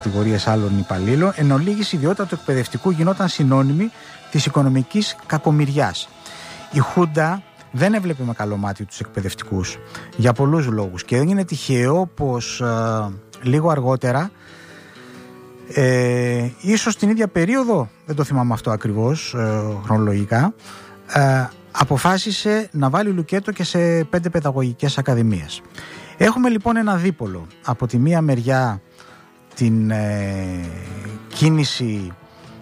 κατηγορίες άλλων υπαλλήλων, εν ολίγης η ιδιότητα του εκπαιδευτικού γινόταν συνώνυμη της οικονομικής κακομοιριάς. Η Χούντα δεν έβλεπε με καλό μάτι τους εκπαιδευτικούς για πολλούς λόγους και δεν είναι τυχαίο πως λίγο αργότερα, ίσως την ίδια περίοδο, δεν το θυμάμαι αυτό ακριβώς χρονολογικά, αποφάσισε να βάλει λουκέτο και σε 5 παιδαγωγικές ακαδημίες. Έχουμε λοιπόν ένα δίπολο. Από τη μία μεριά την κίνηση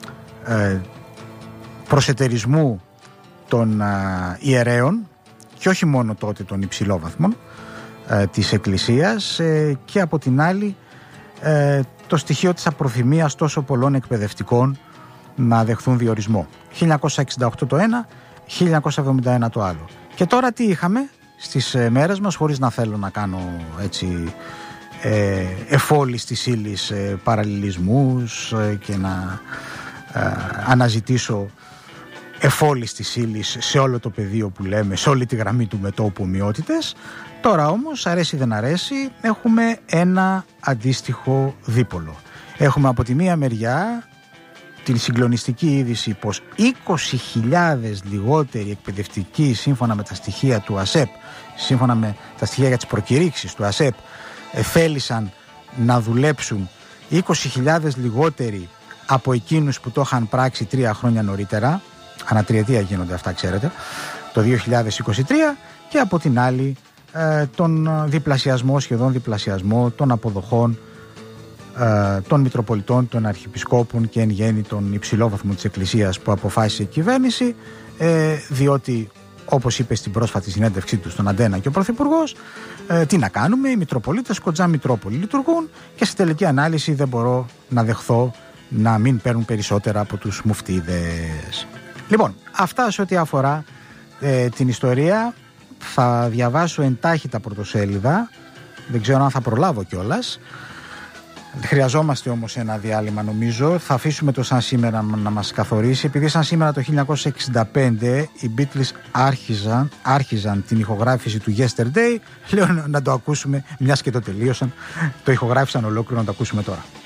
προσετερισμού των ιερέων και όχι μόνο τότε των υψηλόβαθμων της Εκκλησίας, και από την άλλη το στοιχείο της απροθυμίας τόσο πολλών εκπαιδευτικών να δεχθούν διορισμό. 1968 το ένα, 1971 το άλλο. Και τώρα τι είχαμε στις μέρες μας, χωρίς να θέλω να κάνω έτσι εφόλης της ύλης παραλληλισμούς και να αναζητήσω εφόλης της ύλης σε όλο το πεδίο που λέμε, σε όλη τη γραμμή του μετώπου ομοιότητες. Τώρα όμως, αρέσει δεν αρέσει, έχουμε ένα αντίστοιχο δίπολο. Έχουμε από τη μία μεριά την συγκλονιστική είδηση πως 20.000 λιγότεροι εκπαιδευτικοί, σύμφωνα με τα στοιχεία του ΑΣΕΠ, σύμφωνα με τα στοιχεία για τις προκηρύξεις του ΑΣΕΠ, θέλησαν να δουλέψουν 20.000 λιγότεροι από εκείνους που το είχαν πράξει 3 χρόνια νωρίτερα. Ανατριετία γίνονται αυτά, ξέρετε, το 2023, και από την άλλη τον διπλασιασμό, σχεδόν διπλασιασμό των αποδοχών των Μητροπολιτών, των Αρχιεπισκόπων και εν γέννη των υψηλόβαθμων της Εκκλησίας που αποφάσισε η κυβέρνηση, διότι, όπως είπε στην πρόσφατη συνέντευξή του στον Αντένα και ο Πρωθυπουργός, τι να κάνουμε, οι Μητροπολίτες κοντζά Μητρόπολη λειτουργούν και σε τελική ανάλυση δεν μπορώ να δεχθώ να μην παίρνουν περισσότερα από τους μουφτίδες. Λοιπόν, αυτά σε ό,τι αφορά την ιστορία. Θα διαβάσω εντάχει τα πρωτοσέλιδα, δεν ξέρω αν θα προλάβω κιόλας. Χρειαζόμαστε όμως ένα διάλειμμα, νομίζω. Θα αφήσουμε το σαν σήμερα να μας καθορίσει, επειδή σαν σήμερα το 1965 οι Beatles άρχιζαν την ηχογράφηση του Yesterday. Λέω να το ακούσουμε, μιας και το τελείωσαν, το ηχογράφησαν ολόκληρο, να το ακούσουμε τώρα.